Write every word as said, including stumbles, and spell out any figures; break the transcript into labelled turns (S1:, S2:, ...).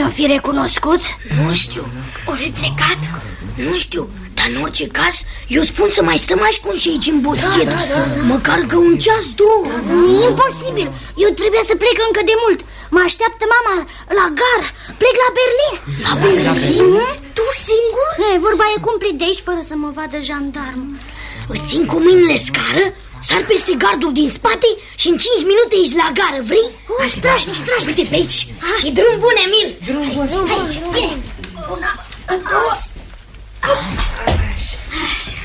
S1: ne-o fi recunoscut?
S2: Nu știu, o fi plecat? Nu știu, dar în orice caz eu spun să mai stăm ascunși aici în boschet, da, da, da. Măcar că un ceas, două.
S1: E imposibil, eu trebuie să plec încă de mult. Mă așteaptă mama la gară. Plec la Berlin.
S2: La Berlin? Tu singur?
S1: E, vorba e cumplit de aici fără să mă vadă jandarm.
S2: Îți țin cu mâinile scară, sar peste gardul din spate și în cinci minute ești la gară, vrei?
S1: Oh, strașnic, strașnic.
S2: Uite pe aici. Și drum bun, Emil.
S3: Drum bun.
S2: Aici, vine. Una, două.